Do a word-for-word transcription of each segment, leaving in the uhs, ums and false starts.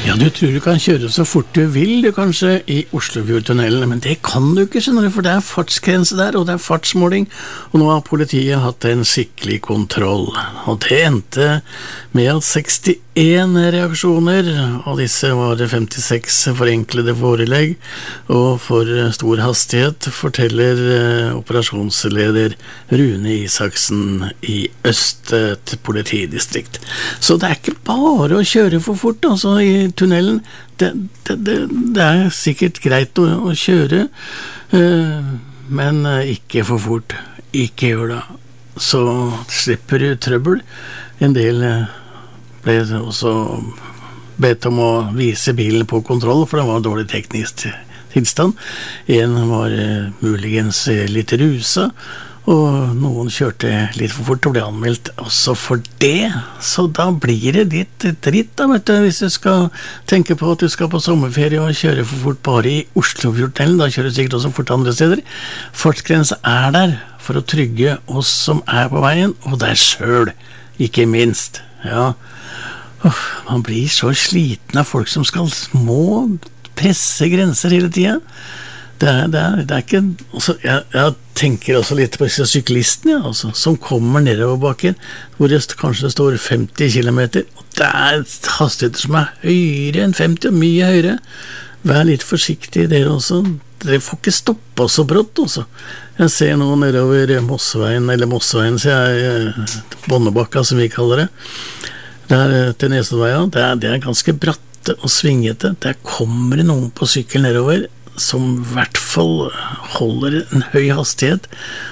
Ja, du tror du kan kjøre så fort du vil, du kanskje, i Oslofjordtunnelen, men det kan du ikke, skjønner du, for det er fartsgrense der, og det er fartsmåling, og nå har politiet hatt en skikkelig kontroll. Og det endte med at sekstien reaksjoner, og disse var det femtiseks forenklede forelegg, og for stor hastighet, forteller eh, operasjonsleder Rune Isaksen i Østet politidistrikt. Så det er ikke bare å kjøre for fort, altså, i tunnelen. Det, det, det, det er sikkert greit å, å kjøre, uh, men ikke for fort. Ikke gjør det. Så slipper du trøbbel. En del ble også bedt om å vise bilen på kontroll, for det var dårlig teknisk tilstand. En var uh, muligens litt rusa, og noen kjørte litt for fort og ble anmeldt også for det. Så da blir det litt dritt da, vet du, hvis du skal tenke på at du skal på sommerferie og kjøre for fort bare i Oslofjordtunnelen. Da kjører du sikkert også fort andre steder. Fartsgrense er der for å trygge oss som er på veien, og deg selv, ikke minst. Ja, Uff, man blir så sliten av folk som skal små presse grenser hele tiden. Det er, det er, det er ikke altså, jeg, jeg tenker også litt på disse syklistene, ja, altså, som kommer nedover bakken, hvor det kanskje står femti kilometer, og det er hastigheter som er høyere enn femti, og mye høyere. Vær litt forsiktig dere også. Dere får ikke stoppe så brått også. Jeg ser nå nedover Mosseveien, eller Mosseveien, så jeg, Bonnebakka som vi kaller det, der til Nesenveien, det er, det er ganske bratte og svingete. Der kommer det noen på sykkel nedover, som i hvert fall holder en høy hastighet,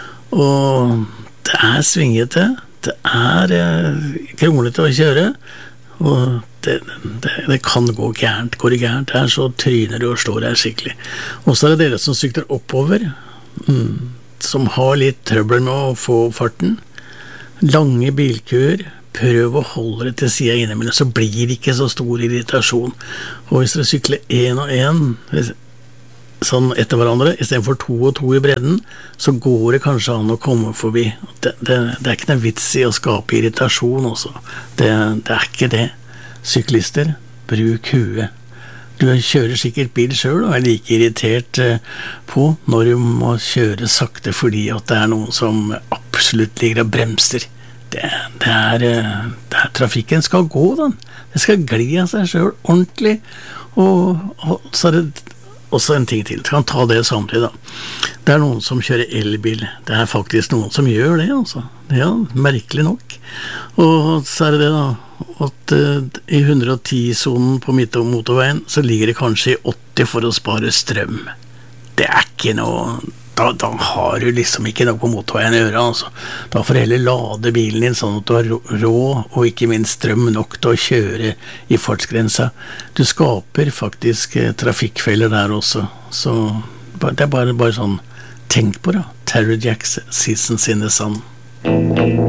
og det er svingete, det er eh, kronglete å kjøre, og det, det, det kan gå gærent, går det gærent her, så tryner du og slår deg skikkelig. Og så er det dere som sykler oppover, mm, som har litt trøbbel med å få farten, lange bilkøer, prøv å holde det til siden innimellom, så blir det ikke så stor irritasjon. Og hvis dere sykler en og en, sånn etter hverandre, i stedet for to og to i bredden, så går det kanskje an å komme forbi. Det, det, det er ikke noe vits i å skape irritasjon også. Det, det er ikke det. Syklister, bruk huet. Du kjører sikkert bil selv og er like irritert på når du må kjøre sakte fordi at det er noen som absolutt ligger og bremser. Det, det, er, det er trafikken skal gå, den. Det skal gli av seg selv ordentlig, og, og så er det også en ting til, jeg kan ta det samtidig da. Det er noen som kjører elbil, det er faktisk noen som gjør det, altså. Ja, merkelig nok. Og så er det det da, at uh, i hundre og ti-sonen på midtmotorveien, så ligger det kanskje i åtti for å spare strøm. Det er ikke noe, da, da har du liksom ikke noe på motorveien å gjøre, altså. Da får du heller lade bilen din sånn at du har råd, og ikke minst strøm nok til å kjøre i fartsgrensa. Du skaper faktisk eh, trafikkfeller der også, så det er bare, bare sånn, tenk på det. Terror Jacks, Seasons in the Sun.